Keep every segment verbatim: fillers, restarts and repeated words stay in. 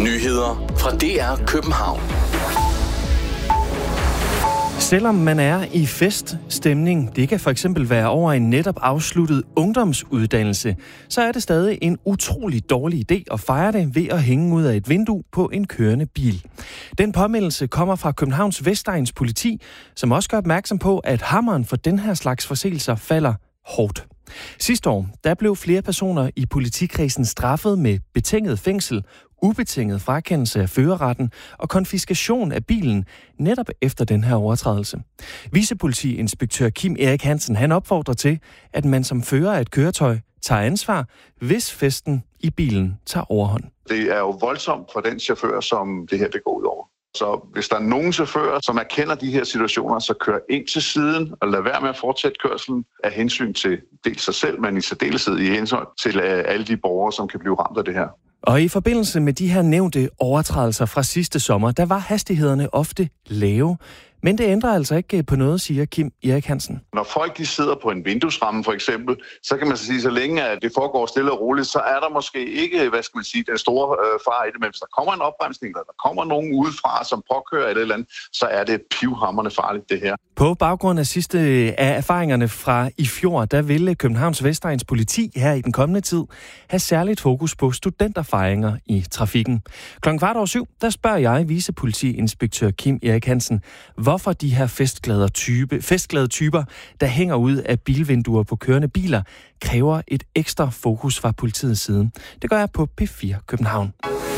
Nyheder fra D R København. Selvom man er i feststemning, det kan for eksempel være over en netop afsluttet ungdomsuddannelse, så er det stadig en utrolig dårlig idé at fejre det ved at hænge ud af et vindue på en kørende bil. Den påmeldelse kommer fra Københavns Vestegns politi, som også gør opmærksom på, at hammeren for den her slags forseelser falder hårdt. Sidste år, der blev flere personer i politikredsen straffet med betinget fængsel, ubetinget frakendelse af førerretten og konfiskation af bilen netop efter den her overtrædelse. Vicepolitiinspektør Kim Erik Hansen, han opfordrer til, at man som fører af et køretøj tager ansvar, hvis festen i bilen tager overhånd. Det er jo voldsomt for den chauffør, som det her det går ud over. Så hvis der er nogen chauffører, som erkender de her situationer, så kør ind til siden og lad være med at fortsætte kørslen af hensyn til dels sig selv, men i særdeleshed i hensyn til alle de borgere, som kan blive ramt af det her. Og i forbindelse med de her nævnte overtrædelser fra sidste sommer, der var hastighederne ofte lave. Men det ændrer altså ikke på noget, siger Kim Erik Hansen. Når folk de sidder på en vinduesramme for eksempel, så kan man sige, så længe at det foregår stille og roligt, så er der måske ikke, hvad skal man sige, den store øh, fare i det. Men hvis der kommer en opbremsning, eller der kommer nogen udefra, som påkører et eller andet, så er det pivhamrende farligt, det her. På baggrund af sidste af erfaringerne fra i fjor, der ville Københavns Vestegns politi her i den kommende tid have særligt fokus på studenterfejringer i trafikken. Klokken kvart over syv, der spørger jeg vicepolitiinspektør Kim Erik Hansen, hvorfor de her festglade, type, festglade typer, der hænger ud af bilvinduer på kørende biler, kræver et ekstra fokus fra politiets side. Det gør jeg på P fire København.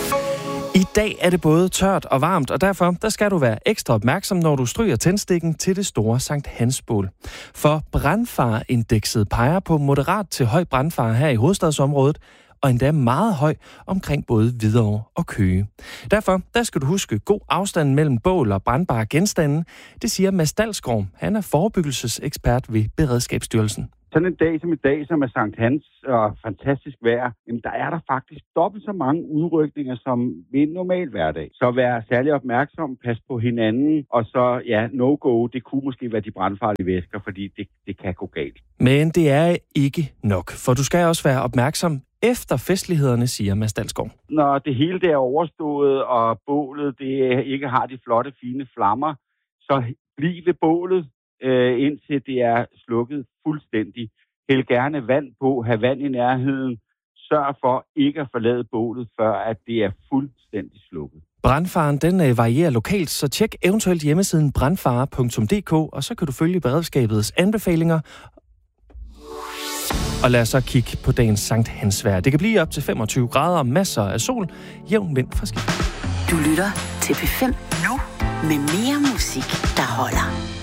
I dag er det både tørt og varmt, og derfor der skal du være ekstra opmærksom, når du stryger tændstikken til det store Sankt Hans-bål. For brandfareindekset peger på moderat til høj brandfare her i hovedstadsområdet, og endda meget høj omkring både Hvidovre og Køge. Derfor der skal du huske god afstand mellem bål og brandbare genstande. Det siger Mads Dalsgaard. Han er forebyggelsesekspert ved Beredskabsstyrelsen. Sådan en dag som i dag, som er Sankt Hans og fantastisk vejr, jamen der er der faktisk dobbelt så mange udrykninger som ved en normal hverdag. Så vær særlig opmærksom, pas på hinanden, og så ja, no-go, det kunne måske være de brandfarlige væsker, fordi det, det kan gå galt. Men det er ikke nok, for du skal også være opmærksom efter festlighederne, siger Mads Dalsgaard. Når det hele det er overstået, og bålet det ikke har de flotte, fine flammer, så bliv ved bålet, øh, indtil det er slukket fuldstændig. Hæld gerne vand på, have vand i nærheden. Sørg for ikke at forlade bålet, før at det er fuldstændig slukket. Brandfaren den varierer lokalt, så tjek eventuelt hjemmesiden brandfare punktum d k, og så kan du følge beredskabets anbefalinger. Og lad os så kigge på dagens Sankt Hans-vejr. Det kan blive op til femogtyve grader, masser af sol, jævn vind fra skift. Du lytter til P fem nu med mere musik, der holder.